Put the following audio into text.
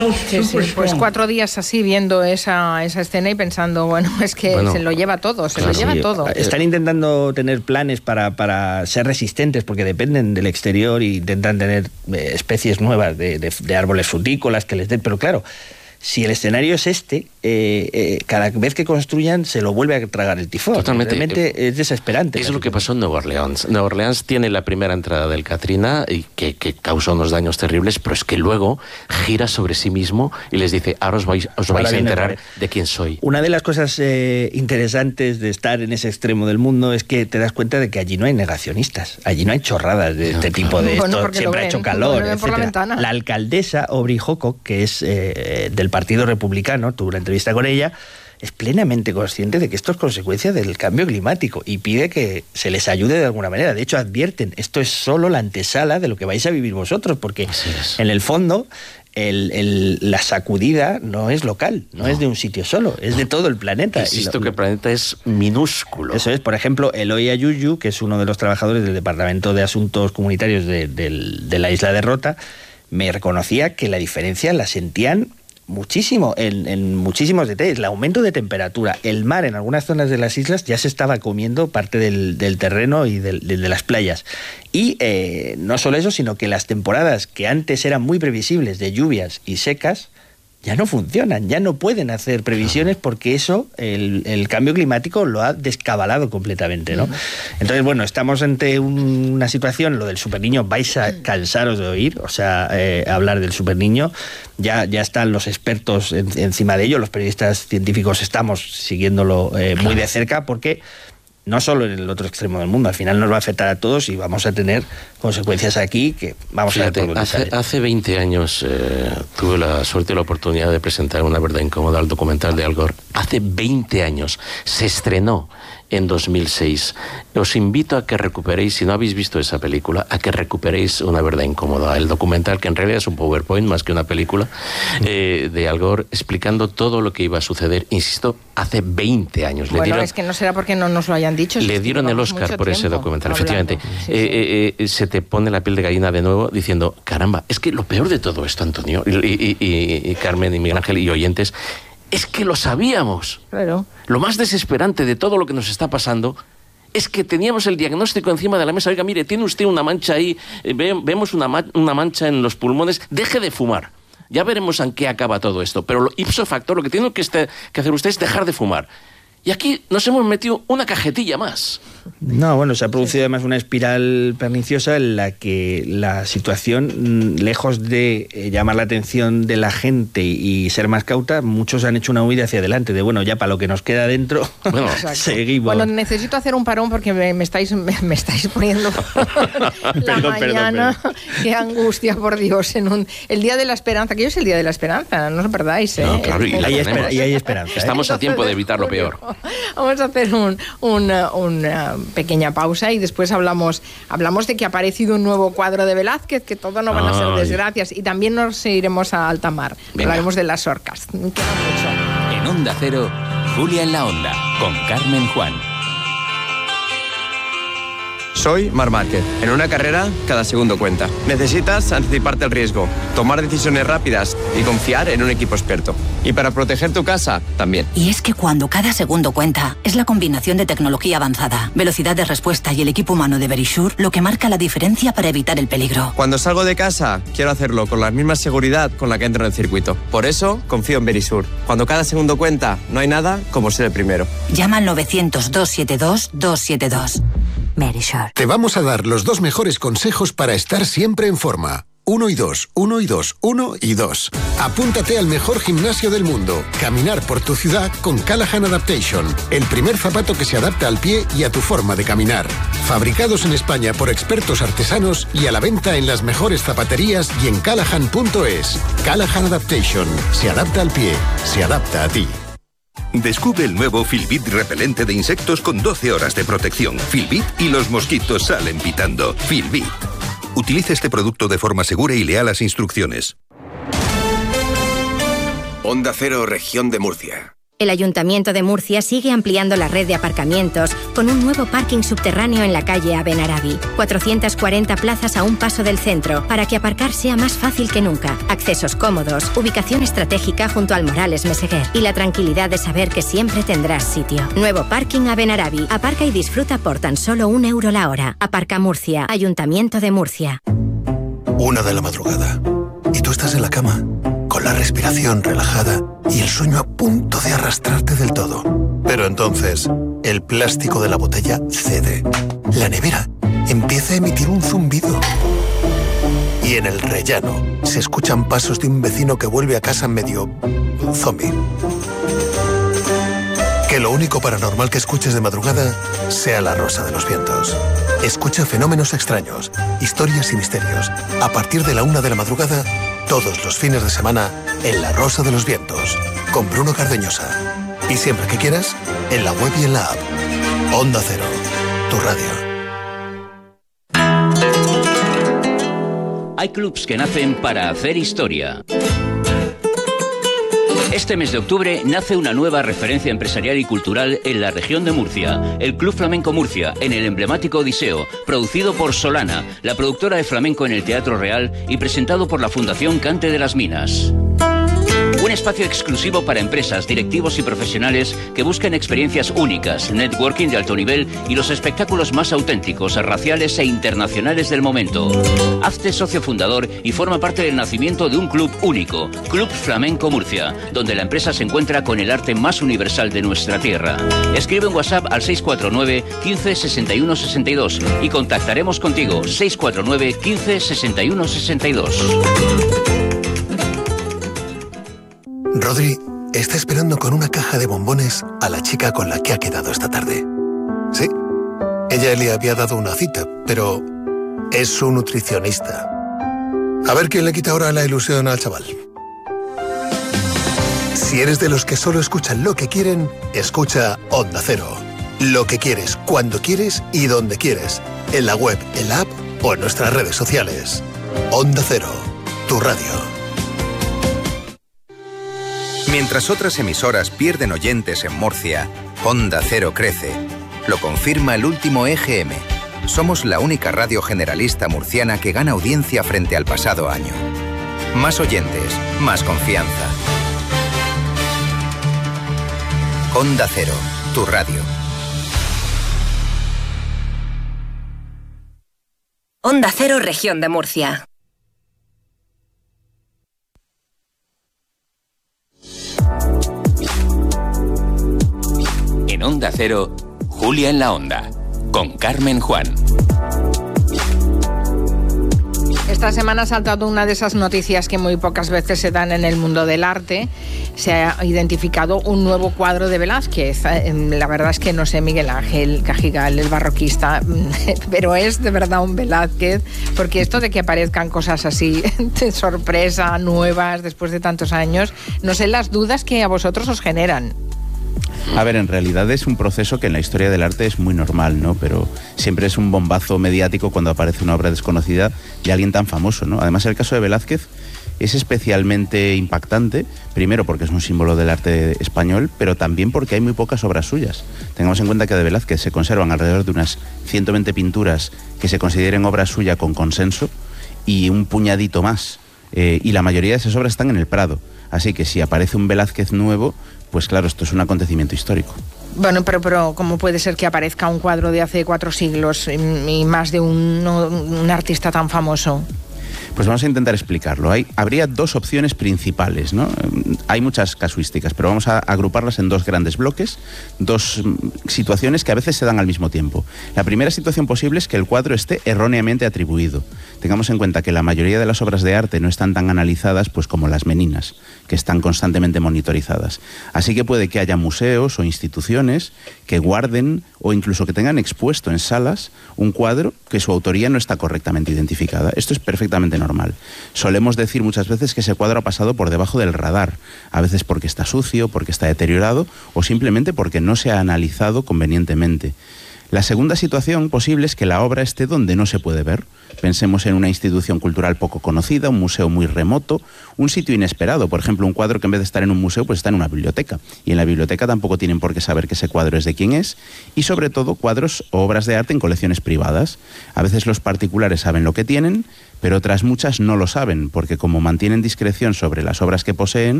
Sí, pues 4 días así viendo esa escena y pensando, es que se lo lleva todo, lo lleva todo. Están intentando tener planes para ser resistentes, porque dependen del exterior y intentan tener especies nuevas de árboles frutícolas que les den, pero claro, si el escenario es cada vez que construyan se lo vuelve a tragar el tifón. Totalmente. Realmente es desesperante. Es lo que pasó en Nueva Orleans. Nueva Orleans tiene la primera entrada del Katrina y que causó unos daños terribles, pero es que luego gira sobre sí mismo y les dice, ahora os vais a enterar de quién soy. Una de las cosas interesantes de estar en ese extremo del mundo es que te das cuenta de que allí no hay negacionistas, allí no hay chorradas de este tipo de esto, siempre ha hecho calor, etcétera. La alcaldesa Aubrey Hocok, que es del Partido Republicano, tuvo una entrevista con ella, es plenamente consciente de que esto es consecuencia del cambio climático y pide que se les ayude de alguna manera. De hecho, advierten, esto es solo la antesala de lo que vais a vivir vosotros, porque en el fondo la sacudida no es local, no es de un sitio solo, es de todo el planeta. Insisto que el planeta es minúsculo. Eso es, por ejemplo, Eloy Ayuyu, que es uno de los trabajadores del Departamento de Asuntos Comunitarios de la isla de Rota, me reconocía que la diferencia la sentían muchísimo, en muchísimos detalles. El aumento de temperatura, el mar en algunas zonas de las islas ya se estaba comiendo parte del terreno y de las playas. Y no solo eso, sino que las temporadas que antes eran muy previsibles de lluvias y secas, ya no funcionan, ya no pueden hacer previsiones porque eso, el cambio climático lo ha descabalado completamente, ¿no? Entonces, estamos ante una situación, lo del superniño, vais a cansaros de oír, hablar del superniño, ya están los expertos encima de ello, los periodistas científicos estamos siguiéndolo muy de cerca porque no solo en el otro extremo del mundo, al final nos va a afectar a todos y vamos a tener consecuencias aquí que vamos a ver. Hace 20 años tuve la suerte y la oportunidad de presentar Una verdad incómoda, al documental de Al Gore. Hace 20 años se estrenó en 2006. Os invito a que recuperéis, si no habéis visto esa película, a que recuperéis Una verdad incómoda, el documental, que en realidad es un PowerPoint más que una película, de Al Gore, explicando todo lo que iba a suceder, insisto, hace 20 años. Es que no será porque no nos lo hayan dicho. Le dieron el Oscar por ese documental, efectivamente. Se te pone la piel de gallina de nuevo diciendo, caramba, es que lo peor de todo esto, Antonio, y Carmen y Miguel Ángel y oyentes, es que lo sabíamos. Claro. Lo más desesperante de todo lo que nos está pasando es que teníamos el diagnóstico encima de la mesa. Oiga, mire, tiene usted una mancha ahí, vemos una mancha en los pulmones, deje de fumar. Ya veremos en qué acaba todo esto. Pero ipso facto, lo que tiene que hacer usted es dejar de fumar. Y aquí nos hemos metido una cajetilla más. No, se ha producido además una espiral perniciosa en la que la situación, lejos de llamar la atención de la gente y ser más cauta, muchos han hecho una huida hacia adelante, de ya para lo que nos queda dentro, seguimos. Necesito hacer un parón porque me estáis poniendo la mañana. Qué angustia, por Dios, el Día de la Esperanza, que hoy es el Día de la Esperanza, no os perdáis. No, claro, y hay esperanza. Estamos a tiempo de evitar lo peor. Vamos a hacer una pequeña pausa y después hablamos de que ha aparecido un nuevo cuadro de Velázquez, que todo no van a ser desgracias, y también nos iremos a alta mar. Hablaremos de las orcas. Queda mucho. En Onda Cero, Julia en la Onda, con Carmen Juan. Soy Marc Márquez. En una carrera, cada segundo cuenta. Necesitas anticiparte al riesgo, tomar decisiones rápidas y confiar en un equipo experto. Y para proteger tu casa, también. Y es que cuando cada segundo cuenta, es la combinación de tecnología avanzada, velocidad de respuesta y el equipo humano de Verisure lo que marca la diferencia para evitar el peligro. Cuando salgo de casa, quiero hacerlo con la misma seguridad con la que entro en el circuito. Por eso, confío en Verisure. Cuando cada segundo cuenta, no hay nada como ser el primero. Llama al 900-272-272. Verisure. Te vamos a dar los 2 mejores consejos para estar siempre en forma. 1 y 2, 1 y 2, 1 y 2. Apúntate al mejor gimnasio del mundo. Caminar por tu ciudad con Callahan Adaptation. El primer zapato que se adapta al pie y a tu forma de caminar. Fabricados en España por expertos artesanos y a la venta en las mejores zapaterías y en callahan.es. Callahan Adaptation. Se adapta al pie. Se adapta a ti. Descubre el nuevo Filbit repelente de insectos con 12 horas de protección. Filbit y los mosquitos salen pitando. Filbit. Utilice este producto de forma segura y lea las instrucciones. Onda Cero, Región de Murcia. El Ayuntamiento de Murcia sigue ampliando la red de aparcamientos con un nuevo parking subterráneo en la calle Abenarabi. 440 plazas a un paso del centro para que aparcar sea más fácil que nunca. Accesos cómodos, ubicación estratégica junto al Morales Meseguer y la tranquilidad de saber que siempre tendrás sitio. Nuevo parking Abenarabi. Aparca y disfruta por tan solo €1 la hora. Aparca Murcia. Ayuntamiento de Murcia. 1 de la madrugada. Y tú estás en la cama, con la respiración relajada y el sueño a punto de arrastrarte del todo. Pero entonces, el plástico de la botella cede. La nevera empieza a emitir un zumbido. Y en el rellano se escuchan pasos de un vecino que vuelve a casa medio zombie. Que lo único paranormal que escuches de madrugada sea La Rosa de los Vientos. Escucha fenómenos extraños, historias y misterios. A partir de la 1 de la madrugada, todos los fines de semana, en La Rosa de los Vientos, con Bruno Cardeñosa. Y siempre que quieras, en la web y en la app. Onda Cero, tu radio. Hay clubs que nacen para hacer historia. Este mes de octubre nace una nueva referencia empresarial y cultural en la región de Murcia, el Club Flamenco Murcia, en el emblemático Odiseo, producido por Solana, la productora de flamenco en el Teatro Real y presentado por la Fundación Cante de las Minas. Un espacio exclusivo para empresas, directivos y profesionales que busquen experiencias únicas, networking de alto nivel y los espectáculos más auténticos, raciales e internacionales del momento. Hazte socio fundador y forma parte del nacimiento de un club único, Club Flamenco Murcia, donde la empresa se encuentra con el arte más universal de nuestra tierra. Escribe un WhatsApp al 649 15 61 62 y contactaremos contigo. 649 15 61 62. Rodri está esperando con una caja de bombones a la chica con la que ha quedado esta tarde. Sí, ella le había dado una cita, pero es su nutricionista. A ver quién le quita ahora la ilusión al chaval. Si eres de los que solo escuchan lo que quieren, escucha Onda Cero. Lo que quieres, cuando quieres y donde quieres. En la web, en la app o en nuestras redes sociales. Onda Cero, tu radio. Mientras otras emisoras pierden oyentes en Murcia, Onda Cero crece. Lo confirma el último EGM. Somos la única radio generalista murciana que gana audiencia frente al pasado año. Más oyentes, más confianza. Onda Cero, tu radio. Onda Cero, Región de Murcia. En Onda Cero, Julia en la Onda, con Carmen Juan. Esta semana ha saltado una de esas noticias que muy pocas veces se dan en el mundo del arte. Se ha identificado un nuevo cuadro de Velázquez. La verdad es que no sé, Miguel Ángel Cajigal, el barroquista, pero es de verdad un Velázquez, porque esto de que aparezcan cosas así de sorpresa, nuevas, después de tantos años, no sé las dudas que a vosotros os generan. A ver, en realidad es un proceso que en la historia del arte es muy normal, ¿no? Pero siempre es un bombazo mediático cuando aparece una obra desconocida de alguien tan famoso, ¿no? Además, el caso de Velázquez es especialmente impactante, primero porque es un símbolo del arte español, pero también porque hay muy pocas obras suyas. Tengamos en cuenta que de Velázquez se conservan alrededor de unas 120 pinturas que se consideren obra suya con consenso y un puñadito más. Y la mayoría de esas obras están en el Prado. Así que si aparece un Velázquez nuevo, pues claro, esto es un acontecimiento histórico. Bueno, pero ¿cómo puede ser que aparezca un cuadro de hace 4 siglos y más de un artista tan famoso? Pues vamos a intentar explicarlo. Habría 2 opciones principales, ¿no? Hay muchas casuísticas, pero vamos a agruparlas en 2 grandes bloques, 2 situaciones que a veces se dan al mismo tiempo. La primera situación posible es que el cuadro esté erróneamente atribuido. Tengamos en cuenta que la mayoría de las obras de arte no están tan analizadas pues como las meninas, que están constantemente monitorizadas. Así que puede que haya museos o instituciones que guarden o incluso que tengan expuesto en salas un cuadro que su autoría no está correctamente identificada. Esto es perfectamente normal. Solemos decir muchas veces que ese cuadro ha pasado por debajo del radar, a veces porque está sucio, porque está deteriorado o simplemente porque no se ha analizado convenientemente. La segunda situación posible es que la obra esté donde no se puede ver. Pensemos en una institución cultural poco conocida, un museo muy remoto, un sitio inesperado. Por ejemplo, un cuadro que en vez de estar en un museo, pues está en una biblioteca. Y en la biblioteca tampoco tienen por qué saber que ese cuadro es de quién es. Y sobre todo, cuadros o obras de arte en colecciones privadas. A veces los particulares saben lo que tienen, pero otras muchas no lo saben, porque como mantienen discreción sobre las obras que poseen,